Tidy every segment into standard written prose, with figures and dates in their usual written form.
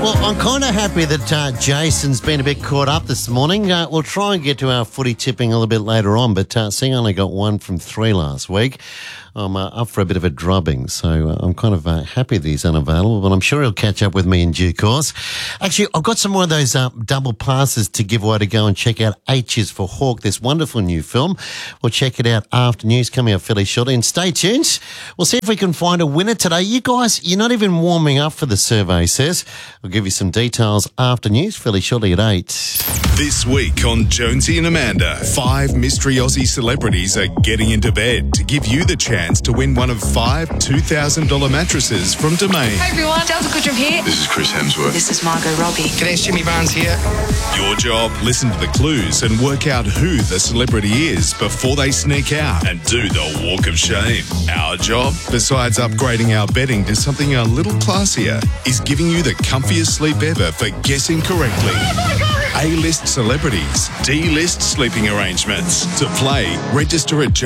Well, I'm kind of happy that Jason's been a bit caught up this morning. We'll try and get to our footy tipping a little bit later on, but seeing I only got 1 from 3 last week, I'm up for a bit of a drubbing, so I'm kind of happy that he's unavailable, but I'm sure he'll catch up with me in due course. Actually, I've got some more of those double passes to give away to go and check out H is for Hawk, this wonderful new film. We'll check it out after news coming up fairly shortly, and stay tuned. We'll see if we can find a winner today. You guys, you're not even warming up for the survey, says. We'll give you some details after news fairly shortly at 8. This week on Jonesy and Amanda, 5 mystery Aussie celebrities are getting into bed to give you the chance to win one of 5 $2,000 mattresses from Domain. Hey everyone, Delta Goodrum here. This is Chris Hemsworth. This is Margot Robbie. G'day, Jimmy Barnes here. Your job, listen to the clues and work out who the celebrity is before they sneak out and do the walk of shame. Our job, besides upgrading our bedding to something a little classier, is giving you the comfiest sleep ever for guessing correctly. A-list celebrities, D-list sleeping arrangements. To play, register at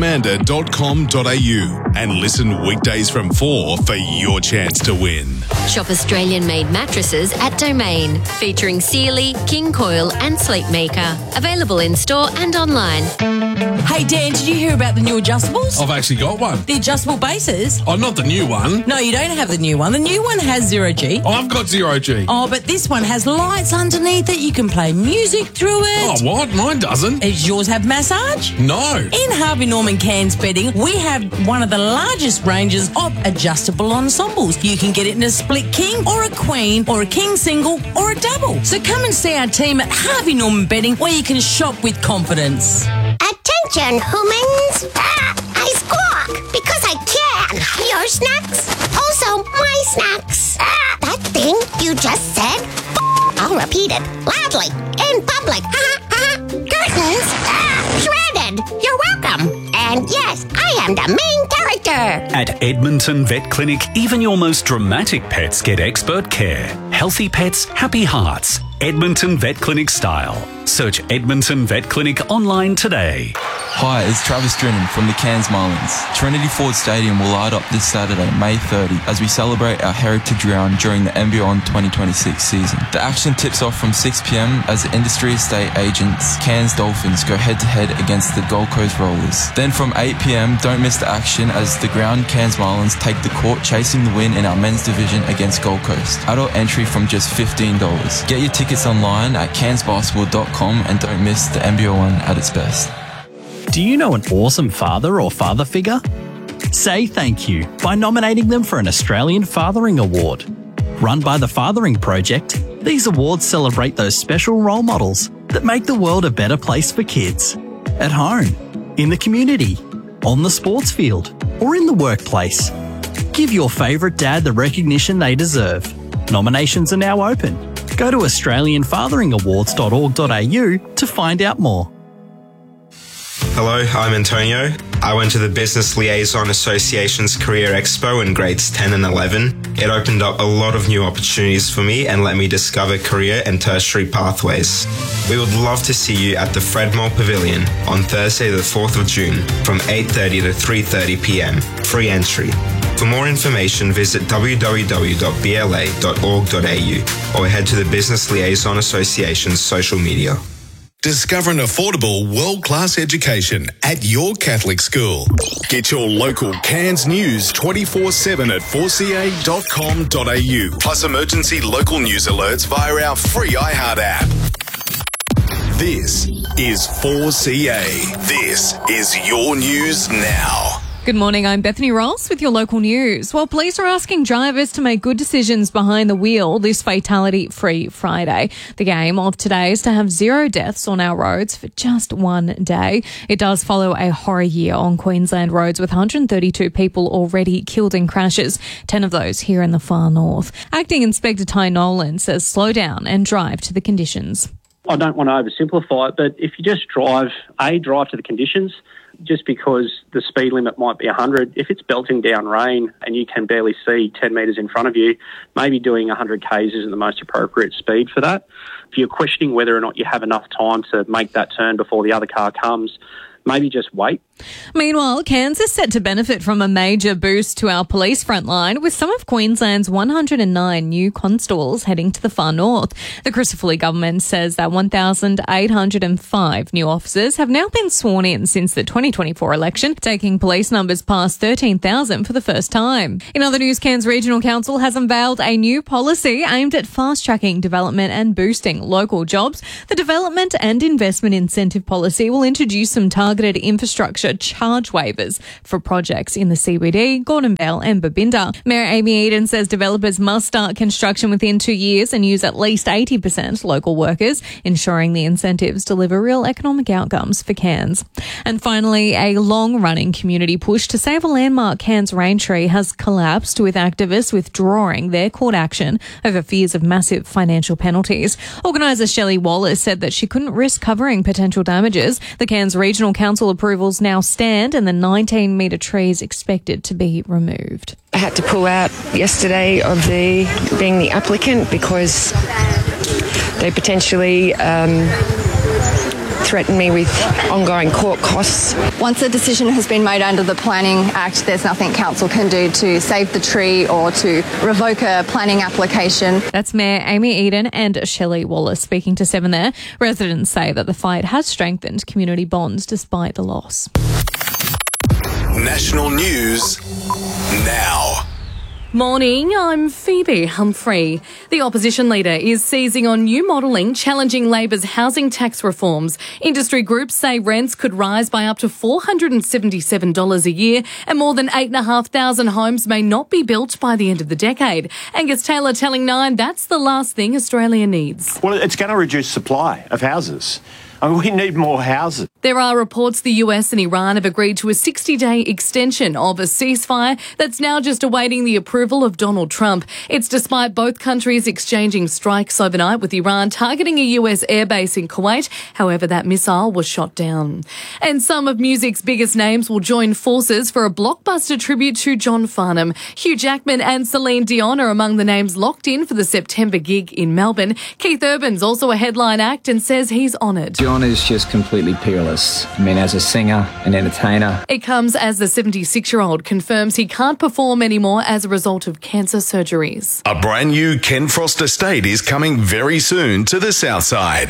jonesyandamanda.com.au and listen weekdays from 4 for your chance to win. Shop Australian-made mattresses at Domain, featuring Sealy, King Coil and Sleepmaker. Available in-store and online. Hey Dan, did you hear about the new adjustables? I've actually got one. The adjustable bases? Oh, not the new one. No, you don't have the new one. The new one has 0G. Oh, I've got 0G. Oh, but this one has lights underneath it. You can play music through it. Oh, what? Mine doesn't. Does yours have massage? No. In Harvey Norman Cairns Bedding, we have one of the largest ranges of adjustable ensembles. You can get it in a split king or a queen or a king single or a double. So come and see our team at Harvey Norman Bedding, where you can shop with confidence. Attention, humans! I squawk because I can. Your snacks? Also, my snacks. That thing you just said? I'll repeat it loudly in public. Curtains shredded. You're welcome. And yes, I am the main character. At Edmonton Vet Clinic, even your most dramatic pets get expert care. Healthy pets, happy hearts. Edmonton Vet Clinic style. Search Edmonton Vet Clinic online today. Hi, it's Travis Drennan from the Cairns Marlins. Trinity Ford Stadium will light up this Saturday, May 30, as we celebrate our heritage round during the NBN 2026 season. The action tips off from 6 p.m. as the industry estate agents Cairns Dolphins go head-to-head against the Gold Coast Rollers. Then from 8 p.m, don't miss the action as the ground Cairns Marlins take the court chasing the win in our men's division against Gold Coast. Adult entry from just $15. Get your tickets online at cairnsbasketball.com and don't miss the NBN at its best. Do you know an awesome father or father figure? Say thank you by nominating them for an Australian Fathering Award. Run by the Fathering Project, these awards celebrate those special role models that make the world a better place for kids. At home, in the community, on the sports field, or in the workplace. Give your favourite dad the recognition they deserve. Nominations are now open. Go to australianfatheringawards.org.au to find out more. Hello, I'm Antonio. I went to the Business Liaison Association's Career Expo in grades 10 and 11. It opened up a lot of new opportunities for me and let me discover career and tertiary pathways. We would love to see you at the Fred Moore Pavilion on Thursday the 4th of June from 8:30 to 3:30 p.m. Free entry. For more information, visit www.bla.org.au or head to the Business Liaison Association's social media. Discover an affordable, world-class education at your Catholic school. Get your local Cairns news 24/7 at 4ca.com.au. Plus emergency local news alerts via our free iHeart app. This is 4CA. This is your news now. Good morning, I'm Bethany Ross with your local news. Well, police are asking drivers to make good decisions behind the wheel this fatality-free Friday. The aim of today is to have 0 deaths on our roads for just one day. It does follow a horror year on Queensland roads with 132 people already killed in crashes, 10 of those here in the far north. Acting Inspector Ty Nolan says slow down and drive to the conditions. I don't want to oversimplify it, but if you just drive to the conditions. Just because the speed limit might be 100, if it's belting down rain and you can barely see 10 metres in front of you, maybe doing 100 k's isn't the most appropriate speed for that. If you're questioning whether or not you have enough time to make that turn before the other car comes, maybe just wait Meanwhile, Cairns is set to benefit from a major boost to our police frontline, with some of Queensland's 109 new constables heading to the far north. The Christopher Lee government says that 1,805 new officers have now been sworn in since the 2024 election, taking police numbers past 13,000 for the first time. In other news, Cairns Regional Council has unveiled a new policy aimed at fast-tracking development and boosting local jobs. The Development and Investment Incentive Policy will introduce some targeted infrastructure charge waivers for projects in the CBD, Gordon Vale and Babinda. Mayor Amy Eden says developers must start construction within 2 years and use at least 80% local workers, ensuring the incentives deliver real economic outcomes for Cairns. And finally, a long-running community push to save a landmark Cairns rain tree has collapsed, with activists withdrawing their court action over fears of massive financial penalties. Organiser Shelley Wallace said that she couldn't risk covering potential damages. The Cairns Regional Council approvals now stand, and the 19-metre tree is expected to be removed. I had to pull out yesterday of being the applicant because they potentially threatened me with ongoing court costs. Once a decision has been made under the Planning Act, there's nothing council can do to save the tree or to revoke a planning application. That's Mayor Amy Eden and Shelley Wallace speaking to 7 there. Residents say that the fight has strengthened community bonds despite the loss. National news now. Morning, I'm Phoebe Humphrey. The opposition leader is seizing on new modelling challenging Labor's housing tax reforms. Industry groups say rents could rise by up to $477 a year, and more than 8,500 homes may not be built by the end of the decade. Angus Taylor telling Nine that's the last thing Australia needs. Well, it's going to reduce supply of houses. I mean, we need more houses. There are reports the US and Iran have agreed to a 60-day extension of a ceasefire that's now just awaiting the approval of Donald Trump. It's despite both countries exchanging strikes overnight, with Iran targeting a US airbase in Kuwait. However, that missile was shot down. And some of music's biggest names will join forces for a blockbuster tribute to John Farnham. Hugh Jackman and Celine Dion are among the names locked in for the September gig in Melbourne. Keith Urban's also a headline act and says he's honoured. John is just completely peerless. I mean, as a singer, an entertainer. It comes as the 76-year-old confirms he can't perform anymore as a result of cancer surgeries. A brand new Ken Frost estate is coming very soon to the south side.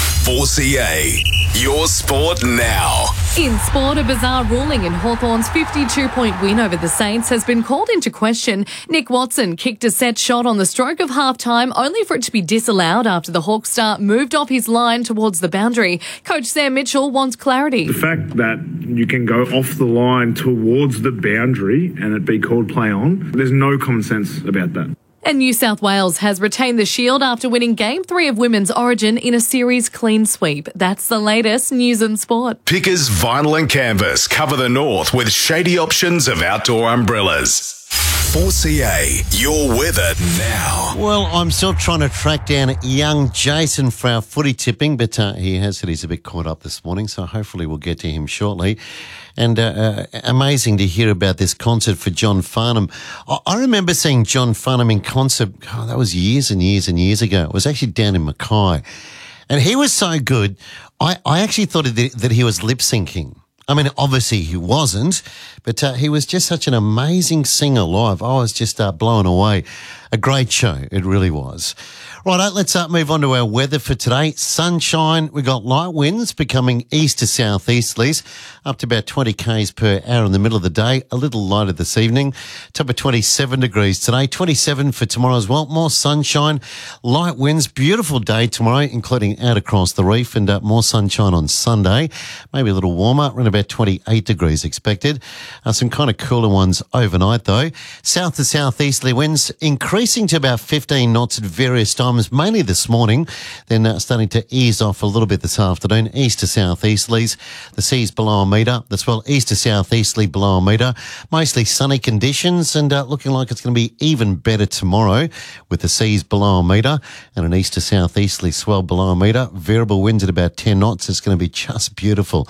4CA, your sport now. In sport, a bizarre ruling in Hawthorn's 52-point win over the Saints has been called into question. Nick Watson kicked a set shot on the stroke of half-time, only for it to be disallowed after the Hawk star moved off his line towards the boundary. Coach Sam Mitchell wants clarity. The fact that you can go off the line towards the boundary and it be called play on, there's no common sense about that. And New South Wales has retained the shield after winning Game 3 of Women's Origin in a series clean sweep. That's the latest news and sport. Pickers Vinyl and Canvas cover the north with shady options of outdoor umbrellas. 4CA, your weather now. Well, I'm still trying to track down young Jason for our footy tipping, but he has said he's a bit caught up this morning, so hopefully we'll get to him shortly. And amazing to hear about this concert for John Farnham. I remember seeing John Farnham in concert, that was years and years and years ago. It was actually down in Mackay. And he was so good, I actually thought that he was lip syncing. I mean, obviously he wasn't, but he was just such an amazing singer live. I was just blown away. A great show, it really was. Right, let's move on to our weather for today. Sunshine, we got light winds becoming east to southeasterlies, up to about 20 k's per hour in the middle of the day. A little lighter this evening. Top of 27 degrees today, 27 for tomorrow as well. More sunshine, light winds, beautiful day tomorrow, including out across the reef, and more sunshine on Sunday. Maybe a little warmer, around about 28 degrees expected. Some kind of cooler ones overnight though. South to southeasterly winds increasing to about 15 knots at various times, mainly this morning, then starting to ease off a little bit this afternoon. East to southeasterlies, the sea's below a metre. That's well east to southeasterly below a metre. Mostly sunny conditions, and looking like it's going to be even better tomorrow with the seas below a metre and an east to southeasterly swell below a metre. Variable winds at about 10 knots. It's going to be just beautiful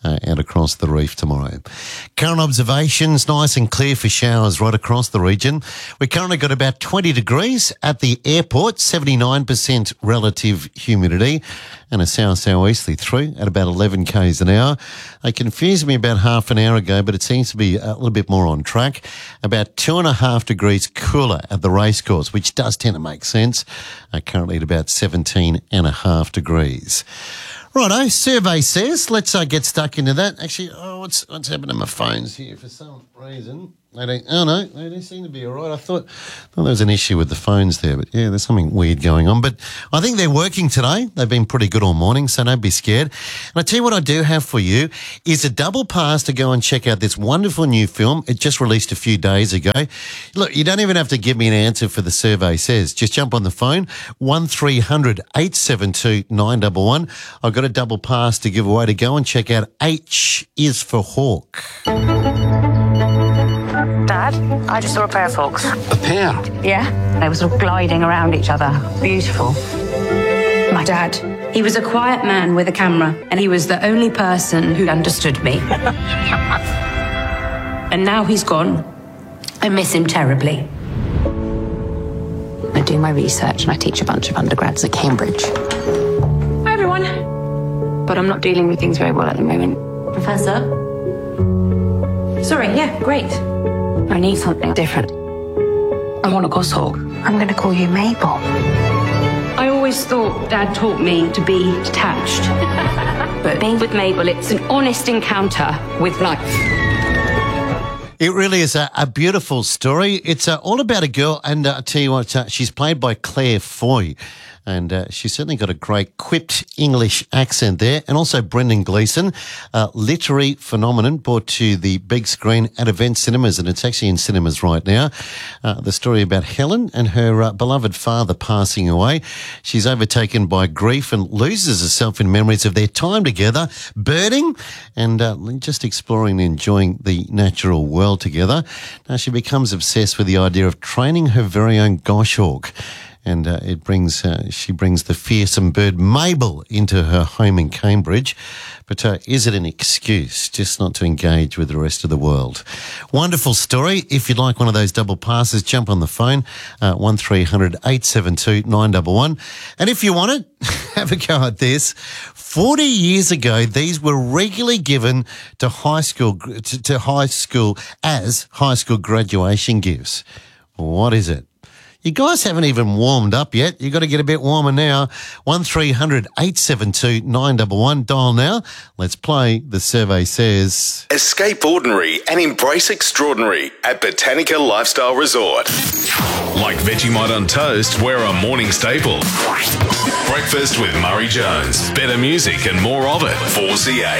out across the reef tomorrow. Current observations, nice and clear for showers right across the region. We currently got about 20 degrees at the airport, 79% relative humidity, and a south-southeasterly through at about 11 k's an hour. They confused me about half an hour ago, but it seems to be a little bit more on track. About 2.5 degrees cooler at the racecourse, which does tend to make sense. Currently at about 17.5 degrees. Righto, survey says, let's get stuck into that. Actually, what's happened to my phones here for some reason? They do seem to be all right. I thought there was an issue with the phones there, but yeah, there's something weird going on. But I think they're working today. They've been pretty good all morning, so don't be scared. And I tell you what I do have for you is a double pass to go and check out this wonderful new film. It just released a few days ago. Look, you don't even have to give me an answer for the survey says. Just jump on the phone, 1300 872 911. I've got a double pass to give away to go and check out H is for Hawk. Dad, I just saw a pair of hawks. A pair? Yeah, they were sort of gliding around each other. Beautiful. My dad, he was a quiet man with a camera, and he was the only person who understood me. And now he's gone. I miss him terribly. I do my research and I teach a bunch of undergrads at Cambridge. Hi, everyone. But I'm not dealing with things very well at the moment. Professor? Sorry, yeah, great. I need something different. I want a goshawk. I'm going to call you Mabel. I always thought Dad taught me to be detached. But being with Mabel, it's an honest encounter with life. It really is a beautiful story. It's all about a girl, and I tell you what, she's played by Claire Foy. And she's certainly got a great quipped English accent there. And also Brendan Gleeson, literary phenomenon brought to the big screen at Event Cinemas, and it's actually in cinemas right now. The story about Helen and her beloved father passing away. She's overtaken by grief and loses herself in memories of their time together, birding and just exploring and enjoying the natural world together. Now she becomes obsessed with the idea of training her very own goshawk. And she brings the fearsome bird Mabel into her home in Cambridge. But is it an excuse just not to engage with the rest of the world? Wonderful story. If you'd like one of those double passes, jump on the phone, 1300 872 911. And if you want it, have a go at this. 40 years ago, these were regularly given to high school as high school graduation gifts. What is it? You guys haven't even warmed up yet. You've got to get a bit warmer now. 1300 872 911. Dial now. Let's play. The survey says... Escape ordinary and embrace extraordinary at Botanica Lifestyle Resort. Like Vegemite on toast, we're a morning staple. Breakfast with Murray Jones. Better music and more of it. 4CA.